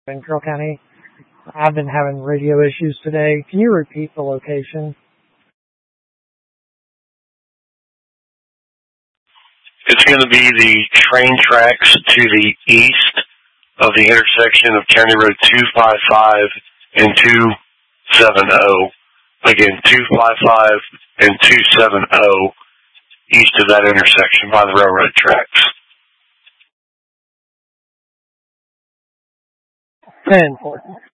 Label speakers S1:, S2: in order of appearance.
S1: in Carroll County. I've been having radio issues today. Can you repeat the location?
S2: It's going to be the train tracks to the east of the intersection of County Road 255 and 270. Again, 255 and 270 east of that intersection by the railroad tracks.
S1: 10-4.